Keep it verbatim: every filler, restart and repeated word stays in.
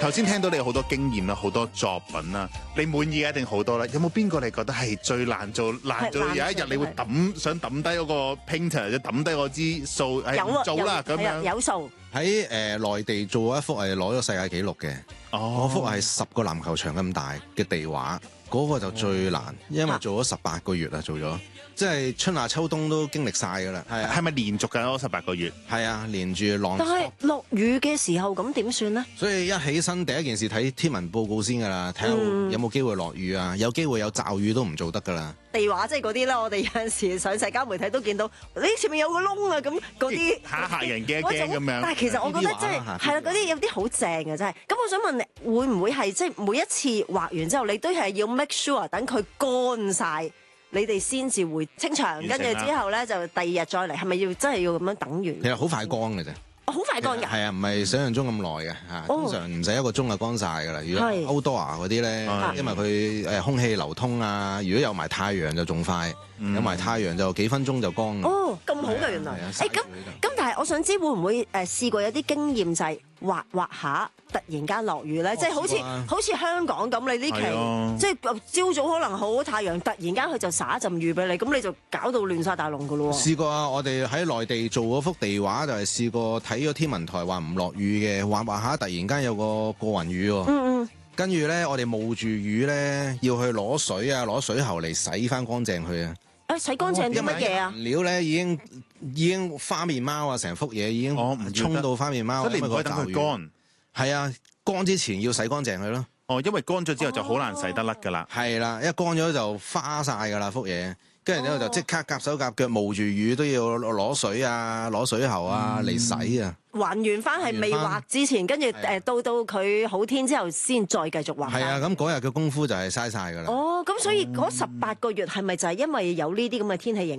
頭先聽到你有好多經驗啦，好多作品啦，你滿意嘅一定好多啦。有冇邊個你覺得係最難做？難做有一日你會抌想抌低嗰個 painter，或者抌低嗰支數，係唔做啦咁樣。 有數喺誒內地做一幅係攞咗世界紀錄嘅， 哦， 嗰幅係十個籃球場咁大嘅地畫，嗰個就最難，因為做咗十八個月啦，做咗。即係春夏秋冬都經歷晒㗎啦，係啊， 係咪連續㗎嗰十八個月？ 係啊，連住浪。 但係落雨嘅時候咁點算呢？ 所以一起身第一件事睇天文報告先㗎啦，睇下有冇機會落雨啊，有機會有驟雨都唔做得㗎啦。 地畫即係嗰啲啦，我哋有陣時上社交媒體都見到，你前面有個窿啊，咁嗰啲嚇嚇人驚一驚咁樣。 但係其實我覺得真係係啦，嗰啲有啲好正嘅真係。咁我想問你，會唔會係即係每一次畫完之後，你都係要 make sure 等佢乾晒？你哋先至會清場，跟住之後咧就第二日再嚟，係咪要真係要咁樣等完？ 其實好快乾嘅啫， 好快乾㗎。 係啊，唔係想象中咁耐嘅嚇，通常唔使一個鐘就乾晒㗎啦。如果 outdoor 嗰啲咧，因為佢誒空氣流通啊，如果有埋太陽就仲快，有埋太陽就幾分鐘就乾。 哦，咁好㗎原來。誒咁咁，但係我想知會唔會誒試過有啲經驗就係畫畫下突然間落雨咧，即係好似好似香港咁，你呢期即係朝早可能好太陽，突然間佢就灑一陣雨俾你，咁你就搞到亂晒大龍噶咯喎。 試過啊，我哋喺內地做嗰幅地畫就係試過睇咗天文台話唔落雨嘅，畫畫下突然間有個過雲雨喎。 嗯嗯。 跟住咧，我哋冒住雨咧，要去攞水啊，攞水喉嚟洗翻乾淨佢啊。 誒，洗乾淨啲乜嘢啊？ 顏料咧已經已經花面貓啊，成幅嘢已經沖到花面貓。 即係你唔可以等佢乾。 係啊，乾之前要洗乾淨佢咯。 哦，因為乾咗之後就好難洗得甩㗎啦。 係啦，一乾咗就花晒㗎啦幅嘢，跟住之後就即刻夾手夾腳冒住雨都要攞水啊，攞水喉啊嚟洗啊。 還原翻係未畫之前，跟住誒到到佢好天之後先再繼續畫。 係啊，咁嗰日嘅功夫就係嘥晒㗎啦。 哦，咁所以嗰十八個月係咪就係因為有呢啲咁嘅天氣影